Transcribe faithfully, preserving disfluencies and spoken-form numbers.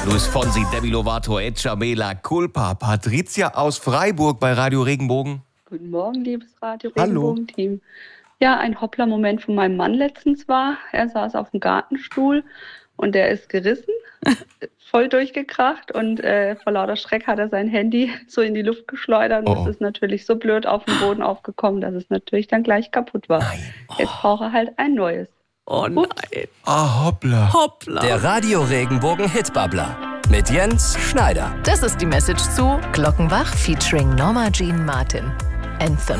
Luis Fonsi, Demi Lovato, Etcha Mela, Culpa, Patricia aus Freiburg bei Radio Regenbogen. Guten Morgen, liebes Radio Hallo. Regenbogen-Team. Ja, ein Hoppla-Moment von meinem Mann letztens war, er saß auf dem Gartenstuhl und der ist gerissen, voll durchgekracht und äh, vor lauter Schreck hat er sein Handy so in die Luft geschleudert und Oh. es ist natürlich so blöd auf den Boden aufgekommen, dass es natürlich dann gleich kaputt war. Nein. Jetzt braucht er halt ein neues. Oh nein. Ah, hoppla. Hoppla. Der Radio Regenbogen Hitbabbler mit Jens Schneider. Das ist die Message zu Glockenbach featuring Norma Jean Martin. Anthem.